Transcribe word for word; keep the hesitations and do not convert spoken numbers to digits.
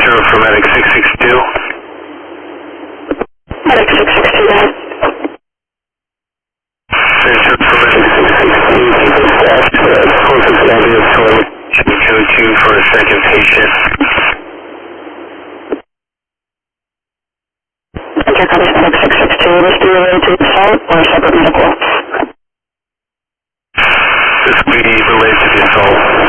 zero for Medic six six two. Medic six six two, that. Center for Medic six six two, dispatch, Corpus Ambulatory, code two for a second patient. Center comes Medic six six two, will this be related to the assault or separate medical? This will be related to the assault.